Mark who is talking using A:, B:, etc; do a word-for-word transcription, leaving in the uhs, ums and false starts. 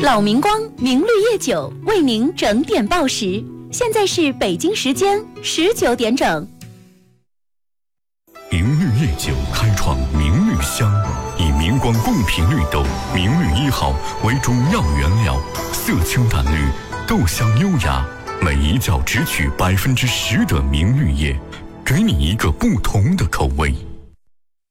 A: 老明光明绿叶酒为您整点报时，现在是北京时间十九点整。
B: 明绿叶酒开创明绿香，以明光贡品绿豆、明绿一号为中药原料，色清淡绿，豆香优雅，每一窖只取百分之十的明绿叶，给你一个不同的口味。